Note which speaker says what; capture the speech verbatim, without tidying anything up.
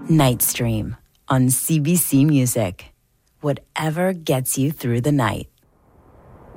Speaker 1: Night Stream on C B C Music. Whatever gets you through the night.